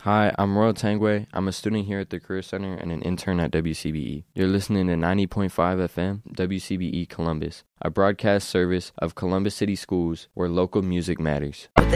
Hi, I'm Royal Tangway. I'm a student here at the Career Center and an intern at WCBE. You're listening to 90.5 FM, WCBE Columbus, a broadcast service of Columbus City Schools where local music matters.